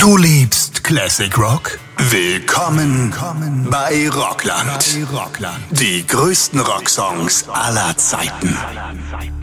Du liebst Classic Rock? Willkommen bei Rockland. Die größten Rocksongs aller Zeiten.